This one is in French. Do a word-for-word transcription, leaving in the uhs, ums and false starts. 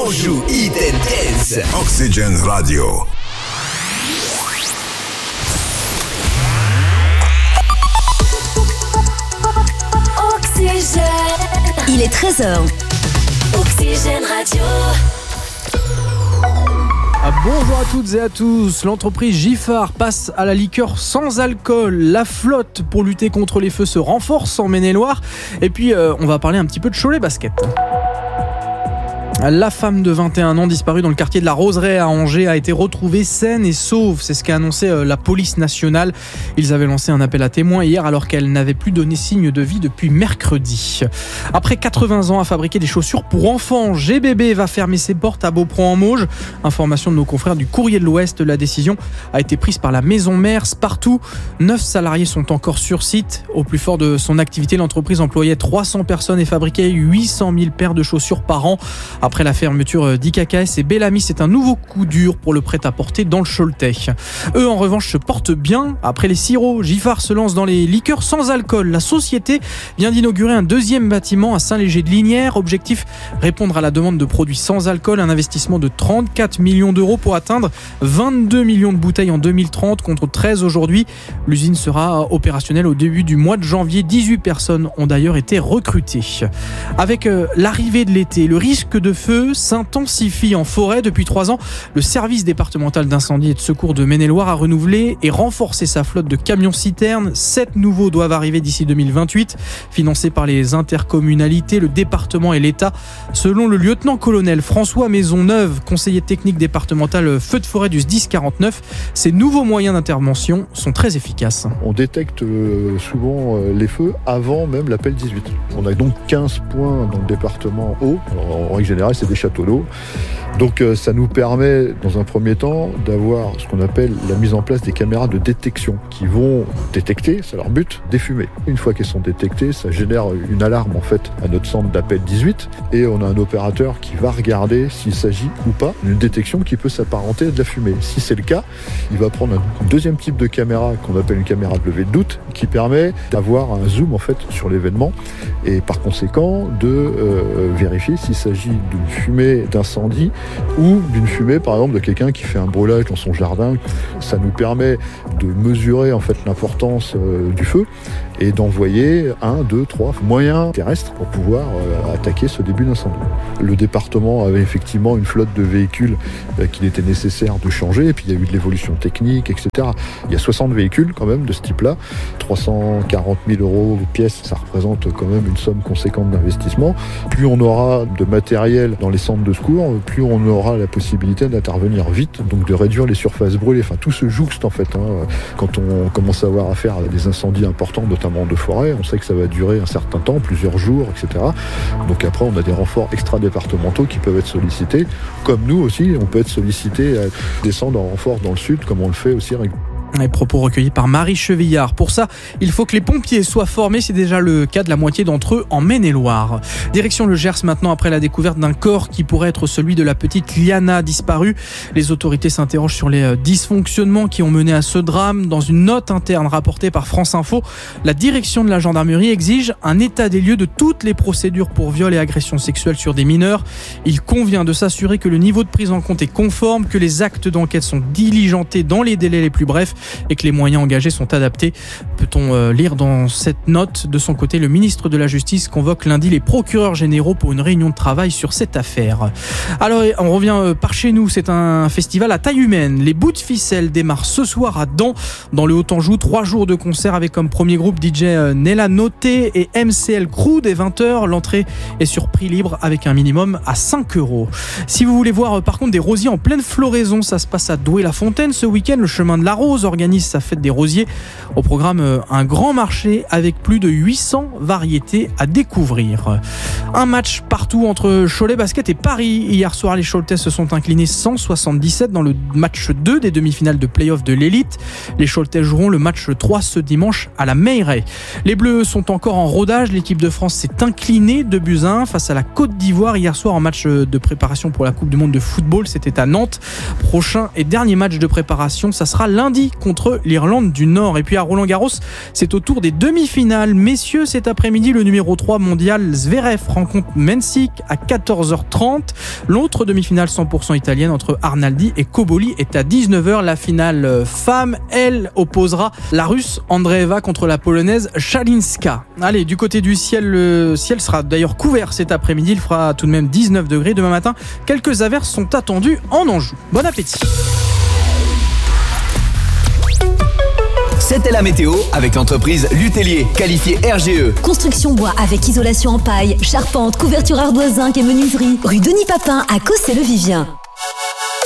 Anjou Hit and Dance. Oxygen Radio. Oxygène. Il est treize heures. Oxygène Radio. Ah, bonjour à toutes et à tous. L'entreprise Giffard passe à la liqueur sans alcool. La flotte pour lutter contre les feux se renforce en Maine-et-Loire. Et puis euh, on va parler un petit peu de Cholet Basket. La femme de vingt et un ans disparue dans le quartier de la Roseraie à Angers a été retrouvée saine et sauve. C'est ce qu'a annoncé la police nationale. Ils avaient lancé un appel à témoins hier alors qu'elle n'avait plus donné signe de vie depuis mercredi. Après quatre-vingts ans à fabriquer des chaussures pour enfants, G B B va fermer ses portes à Beaupron-en-Mauges. Information de nos confrères du Courrier de l'Ouest. La décision a été prise par la maison mère Spartou. Neuf salariés sont encore sur site. Au plus fort de son activité, l'entreprise employait trois cents personnes et fabriquait huit cent mille paires de chaussures par an. Après la fermeture d'I K K S et Bellamy, c'est un nouveau coup dur pour le prêt-à-porter dans le Choletais. Eux, en revanche, se portent bien. Après les sirops, Giffard se lance dans les liqueurs sans alcool. La société vient d'inaugurer un deuxième bâtiment à Saint-Léger-de-Lignières. Objectif, répondre à la demande de produits sans alcool. Un investissement de trente-quatre millions d'euros pour atteindre vingt-deux millions de bouteilles en deux mille trente contre treize aujourd'hui. L'usine sera opérationnelle au début du mois de janvier. dix-huit personnes ont d'ailleurs été recrutées. Avec l'arrivée de l'été, le risque de feu s'intensifie en forêt. Depuis trois ans, le service départemental d'incendie et de secours de Maine-et-Loire a renouvelé et renforcé sa flotte de camions-citernes. Sept nouveaux doivent arriver d'ici deux mille vingt-huit, financés par les intercommunalités, le département et l'État. Selon le lieutenant-colonel François Maisonneuve, conseiller technique départemental feu de forêt du S D I S quarante-neuf, ces nouveaux moyens d'intervention sont très efficaces. On détecte souvent les feux avant même l'appel dix-huit. On a donc quinze points dans le département eau. Alors, en règle générale, c'est des châteaux d'eau. Donc euh, ça nous permet, dans un premier temps, d'avoir ce qu'on appelle la mise en place des caméras de détection qui vont détecter, c'est leur but, des fumées. Une fois qu'elles sont détectées, ça génère une alarme en fait à notre centre d'appel dix-huit et on a un opérateur qui va regarder s'il s'agit ou pas d'une détection qui peut s'apparenter à de la fumée. Si c'est le cas, il va prendre un deuxième type de caméra qu'on appelle une caméra de levée de doute qui permet d'avoir un zoom en fait sur l'événement et par conséquent de euh, vérifier s'il s'agit d'une fumée d'incendie ou d'une fumée par exemple de quelqu'un qui fait un brûlage dans son jardin. Ça nous permet de mesurer en fait l'importance euh, du feu et d'envoyer un, deux, trois moyens terrestres pour pouvoir euh, attaquer ce début d'incendie. Le département avait effectivement une flotte de véhicules euh, qu'il était nécessaire de changer et puis il y a eu de l'évolution technique, et cetera. Il y a soixante véhicules quand même de ce type-là, trois cent quarante mille euros pièce, ça représente quand même une somme conséquente d'investissement. Plus on aura de matériel dans les centres de secours, plus on aura la possibilité d'intervenir vite, donc de réduire les surfaces brûlées. Enfin, tout se jouxte en fait. Hein. Quand on commence à avoir affaire à des incendies importants, notamment de forêt, on sait que ça va durer un certain temps, plusieurs jours, et cetera. Donc après, on a des renforts extra-départementaux qui peuvent être sollicités. Comme nous aussi, on peut être sollicité à descendre en renfort dans le sud, comme on le fait aussi régulièrement. Les propos recueillis par Marie Chevillard. Pour ça, il faut que les pompiers soient formés. C'est déjà le cas de la moitié d'entre eux en Maine-et-Loire. Direction le Gers maintenant après la découverte d'un corps qui pourrait être celui de la petite Liana disparue. Les autorités s'interrogent sur les dysfonctionnements qui ont mené à ce drame. Dans une note interne rapportée par France Info, la direction de la gendarmerie exige un état des lieux de toutes les procédures pour viol et agression sexuelle sur des mineurs. Il convient de s'assurer que le niveau de prise en compte est conforme, que les actes d'enquête sont diligentés dans les délais les plus brefs et que les moyens engagés sont adaptés. Peut-on lire dans cette note? De son côté, le ministre de la Justice convoque lundi les procureurs généraux pour une réunion de travail sur cette affaire. Alors, on revient par chez nous. C'est un festival à taille humaine. Les Bouts de Ficelle démarrent ce soir à Dans, dans le Haut-Anjou. Trois jours de concert avec comme premier groupe D J Nella Noté et M C L Crew dès vingt heures. L'entrée est sur prix libre avec un minimum à cinq euros. Si vous voulez voir par contre des rosiers en pleine floraison, ça se passe à Douai-la-Fontaine ce week-end. Le Chemin de la Rose organise sa fête des rosiers. Au programme, un grand marché avec plus de huit cents variétés à découvrir. Un match partout entre Cholet Basket et Paris. Hier soir, les Choletais se sont inclinés cent soixante-dix-sept dans le match deux des demi-finales de play-off de l'élite. Les Choletais joueront le match trois ce dimanche à la Meilleray. Les Bleus sont encore en rodage. L'équipe de France s'est inclinée deux buts à un face à la Côte d'Ivoire hier soir en match de préparation pour la Coupe du Monde de football. C'était à Nantes. Prochain et dernier match de préparation, ça sera lundi contre l'Irlande du Nord. Et puis à Roland-Garros, c'est au tour des demi-finales. Messieurs, cet après-midi, le numéro trois mondial Zverev rencontre Mensik à quatorze heures trente. L'autre demi-finale cent pour cent italienne entre Arnaldi et Cobolli est à dix-neuf heures. La finale femme, elle, opposera la Russe Andreeva contre la Polonaise Shalinska. Allez, du côté du ciel, le ciel sera d'ailleurs couvert cet après-midi. Il fera tout de même dix-neuf degrés. Demain matin, quelques averses sont attendues en Anjou. Bon appétit. C'était la météo avec l'entreprise Lutellier, qualifiée R G E. Construction bois avec isolation en paille, charpente, couverture ardoise, zinc et menuiserie. Rue Denis Papin à Cossé-le-Vivien.